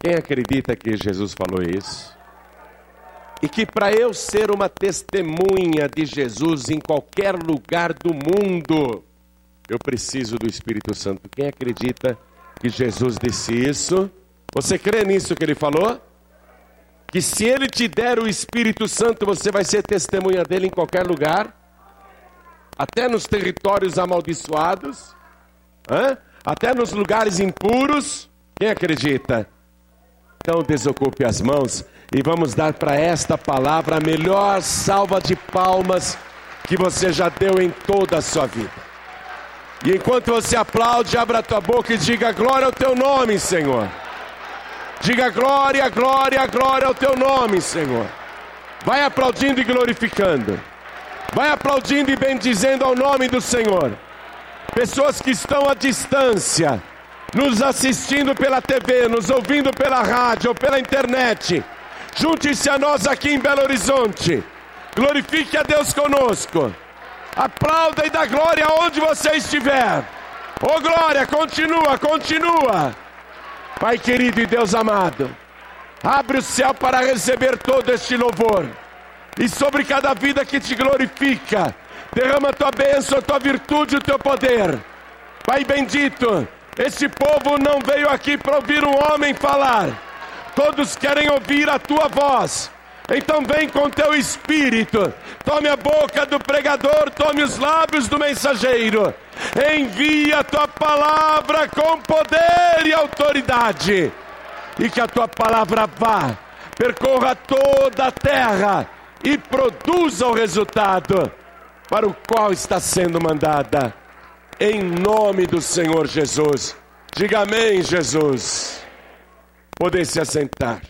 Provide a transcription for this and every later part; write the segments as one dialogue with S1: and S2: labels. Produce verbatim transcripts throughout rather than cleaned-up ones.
S1: Quem acredita que Jesus falou isso? E que para eu ser uma testemunha de Jesus em qualquer lugar do mundo, eu preciso do Espírito Santo. Quem acredita que Jesus disse isso? Você crê nisso que ele falou? Que se ele te der o Espírito Santo, você vai ser testemunha dele em qualquer lugar? Até nos territórios amaldiçoados? Hã? Até nos lugares impuros? Quem acredita? Então desocupe as mãos e vamos dar para esta palavra a melhor salva de palmas que você já deu em toda a sua vida. E enquanto você aplaude, abra a tua boca e diga glória ao teu nome, Senhor. Diga glória, glória, glória ao teu nome, Senhor. Vai aplaudindo e glorificando. Vai aplaudindo e bendizendo ao nome do Senhor. Pessoas que estão à distância, nos assistindo pela T V, nos ouvindo pela rádio ou pela internet, junte-se a nós aqui em Belo Horizonte. Glorifique a Deus conosco. Aplauda e dá glória onde você estiver. Oh glória, continua, continua. Pai querido e Deus amado, abre o céu para receber todo este louvor. E sobre cada vida que te glorifica, derrama a tua bênção, a tua virtude e o teu poder. Pai bendito, este povo não veio aqui para ouvir um homem falar. Todos querem ouvir a tua voz. Então vem com teu espírito. Tome a boca do pregador, tome os lábios do mensageiro. Envia a tua palavra com poder e autoridade. E que a tua palavra vá, percorra toda a terra e produza o resultado para o qual está sendo mandada. Em nome do Senhor Jesus. Diga amém, Jesus. Podem se assentar.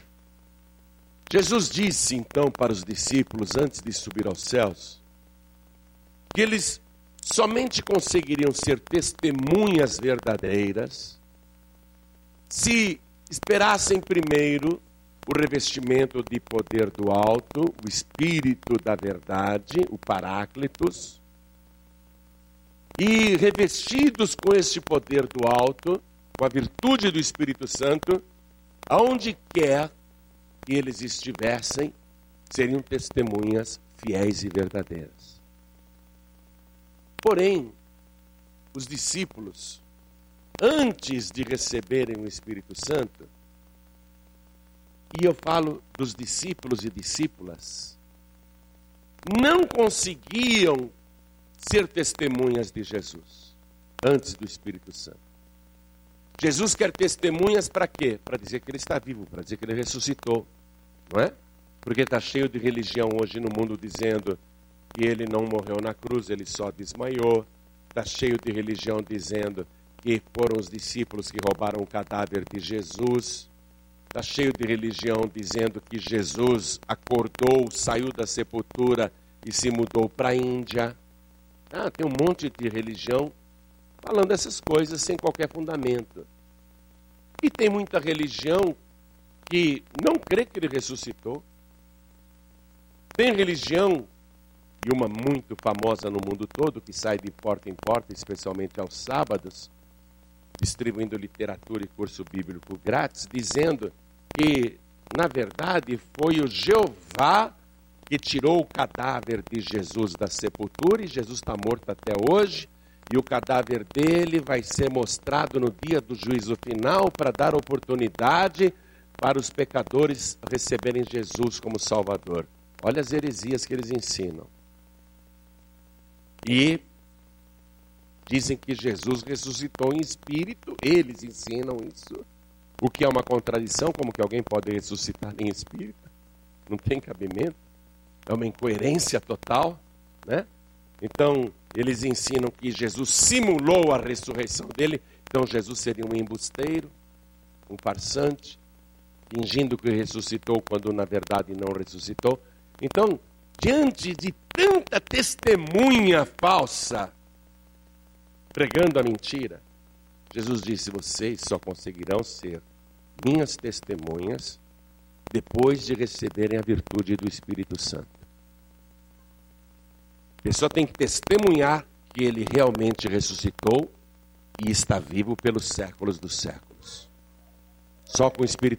S1: Jesus disse então para os discípulos, antes de subir aos céus, que eles somente conseguiriam ser testemunhas verdadeiras se esperassem primeiro o revestimento de poder do alto, o Espírito da verdade, o Paráclitos, e revestidos com este poder do alto, com a virtude do Espírito Santo, aonde quer que eles estivessem, seriam testemunhas fiéis e verdadeiras. Porém, os discípulos, antes de receberem o Espírito Santo, e eu falo dos discípulos e discípulas, não conseguiam ser testemunhas de Jesus, antes do Espírito Santo. Jesus quer testemunhas para quê? Para dizer que ele está vivo, para dizer que ele ressuscitou, não é? Porque está cheio de religião hoje no mundo dizendo que ele não morreu na cruz, ele só desmaiou. Está cheio de religião dizendo que foram os discípulos que roubaram o cadáver de Jesus. Está cheio de religião dizendo que Jesus acordou, saiu da sepultura e se mudou para a Índia. Ah, tem um monte de religião falando essas coisas sem qualquer fundamento. E tem muita religião que não crê que ele ressuscitou. Tem religião, e uma muito famosa no mundo todo, que sai de porta em porta, especialmente aos sábados, distribuindo literatura e curso bíblico grátis, dizendo que, na verdade, foi o Jeová que tirou o cadáver de Jesus da sepultura, e Jesus está morto até hoje, e o cadáver dele vai ser mostrado no dia do juízo final para dar oportunidade para os pecadores receberem Jesus como Salvador. Olha as heresias que eles ensinam. E dizem que Jesus ressuscitou em espírito, eles ensinam isso. O que é uma contradição, como que alguém pode ressuscitar em espírito? Não tem cabimento. É uma incoerência total, né? Então, eles ensinam que Jesus simulou a ressurreição dele. Então, Jesus seria um embusteiro, um farsante, fingindo que ressuscitou quando, na verdade, não ressuscitou. Então, diante de tanta testemunha falsa, pregando a mentira, Jesus disse, vocês só conseguirão ser minhas testemunhas depois de receberem a virtude do Espírito Santo. A pessoa tem que testemunhar que ele realmente ressuscitou e está vivo pelos séculos dos séculos. Só com o Espírito